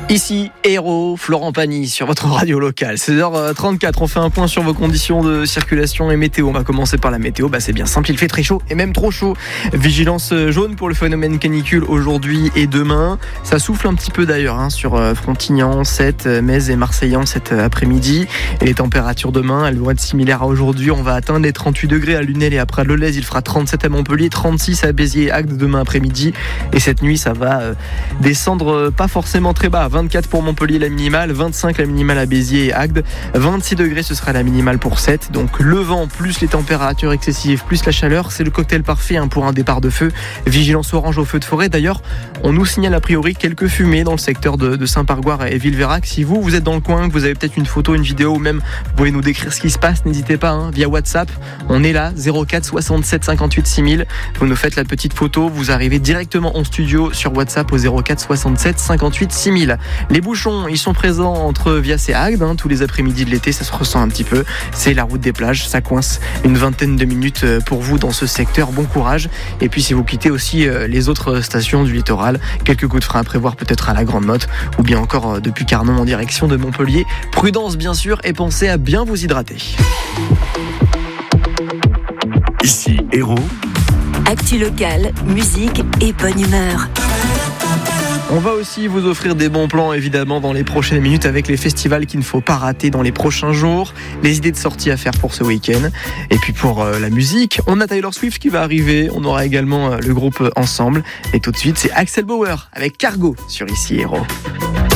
Ici, Héros, Florent Pagny sur votre radio locale. 16h34, on fait un point sur vos conditions de circulation et météo. On va commencer par la météo, c'est bien simple, il fait très chaud et même trop chaud. Vigilance jaune pour le phénomène canicule aujourd'hui et demain. Ça souffle un petit peu d'ailleurs sur Frontignan, Sète, Metz et Marseillan cet après-midi. Et les températures demain, elles vont être similaires à aujourd'hui. On va atteindre les 38 degrés à Lunel et à Prades-le-Lez. Il fera 37 à Montpellier, 36 à Béziers et Agde demain après-midi. Et cette nuit, ça va descendre pas forcément très bas. 24 pour Montpellier la minimale, 25 la minimale à Béziers et Agde, 26 degrés ce sera la minimale pour Sète. Donc le vent plus les températures excessives plus la chaleur, c'est le cocktail parfait pour un départ de feu. Vigilance orange au feu de forêt. D'ailleurs, on nous signale a priori quelques fumées dans le secteur de Saint-Pargoire et Villeveyrac. Si vous êtes dans le coin, que vous avez peut-être une photo, une vidéo ou même vous pouvez nous décrire ce qui se passe, n'hésitez pas via WhatsApp. On est là, 04 67 58 6000. Vous nous faites la petite photo, vous arrivez directement en studio sur WhatsApp au 04 67 58 6000. Les bouchons, ils sont présents entre Vias et Agde, tous les après-midi de l'été, ça se ressent un petit peu. C'est la route des plages, ça coince une vingtaine de minutes pour vous dans ce secteur. Bon courage. Et puis si vous quittez aussi les autres stations du littoral, quelques coups de frein à prévoir peut-être à la Grande Motte ou bien encore depuis Carnon en direction de Montpellier. Prudence bien sûr et pensez à bien vous hydrater. Ici Héros. Actu locale, musique et bonne humeur. On va aussi vous offrir des bons plans évidemment dans les prochaines minutes avec les festivals qu'il ne faut pas rater dans les prochains jours, les idées de sortie à faire pour ce week-end. Et puis pour la musique, on a Taylor Swift qui va arriver, on aura également le groupe Ensemble. Et tout de suite, c'est Axel Bauer avec Cargo sur Ici Héros.